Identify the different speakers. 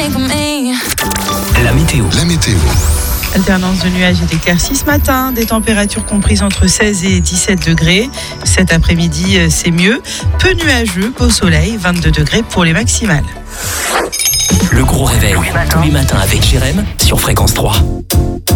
Speaker 1: La météo.
Speaker 2: Alternance de nuages et d'éclaircies ce matin, des températures comprises entre 16 et 17 degrés. Cet après-midi, c'est mieux. Peu nuageux, beau soleil, 22 degrés pour les maximales.
Speaker 1: Le gros réveil, tous les matins avec Jérém sur Fréquence 3.